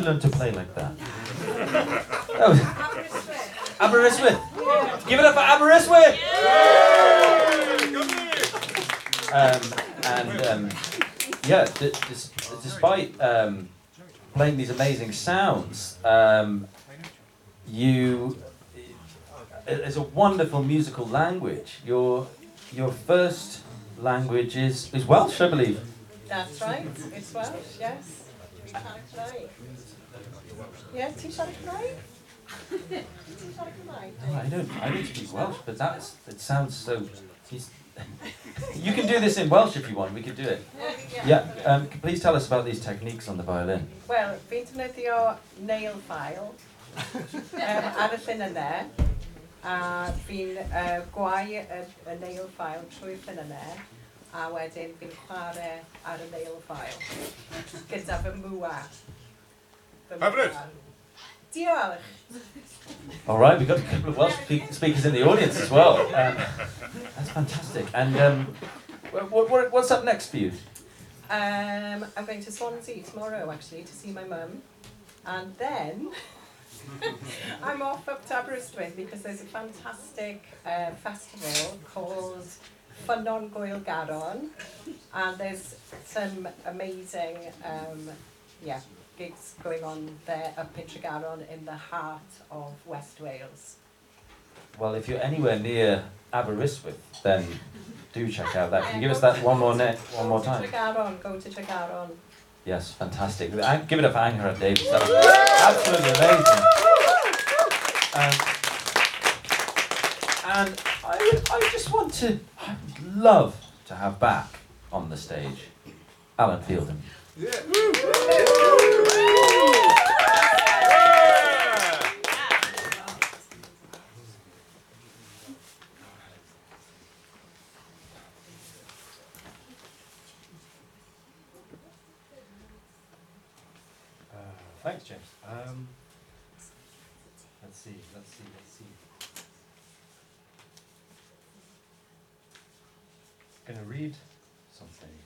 you learn to play like that? Oh, Aberystwyth. Give it up for Aberystwyth. Yeah, despite playing these amazing sounds, it's a wonderful musical language. Your first language is Welsh, I believe. That's right, it's Welsh, yes. Right. Yeah, ti'n siarad Cymraeg? Ti'n siarad Cymraeg? No, I don't speak Welsh, but it sounds so. You can do this in Welsh if you want. We could do it. Yeah. Please tell us about these techniques on the violin. Wel, fi'n defnyddio nail file ar y llunynau, a fi'n gwau y nail file trwy'r llunynau, a wedyn fi'n chwarae ar y nail file gyda fy mwa. Hyfryd. Diolch. All right, we've got a couple of Welsh speakers in the audience as well. That's fantastic. And what's up next for you? I'm going to Swansea tomorrow, actually, to see my mum. And then I'm off up to Aberystwyth because there's a fantastic festival called Ffynnon Gwyl Garon. And there's some amazing gigs going on there up in Tregaron in the heart of West Wales. Well, if you're anywhere near Aberystwyth, then do check out that. Can you give us that one more time? Go to Tregaron. Yes, fantastic. Give it up for Angharad Davies. That was absolutely amazing. And I would love to have back on the stage Alan Fielden. Yeah. Thanks, James. Let's see. I'm going to read something.